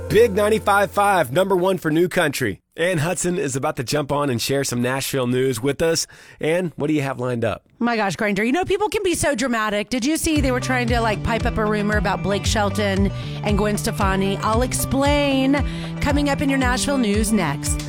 Big 95.5, number one for new country. Ann Hudson is about to jump on and share some Nashville news with us. Ann, what do you have lined up? My gosh, Granger, people can be so dramatic. Did you see they were trying to pipe up a rumor about Blake Shelton and Gwen Stefani? I'll explain coming up in your Nashville news next.